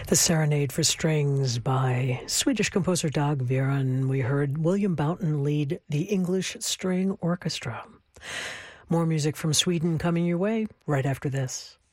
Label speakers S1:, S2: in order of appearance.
S1: The Serenade for Strings by Swedish composer Dag Viren. We heard William Boughton lead the English String Orchestra. More music from Sweden coming your way right after this.